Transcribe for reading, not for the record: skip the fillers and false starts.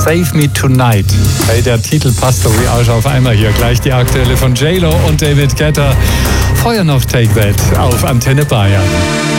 Save Me Tonight. Hey, der Titel passt doch wie Arsch auf einmal hier. Gleich die aktuelle von J-Lo und David Guetta. Vorher noch Take That auf Antenne Bayern.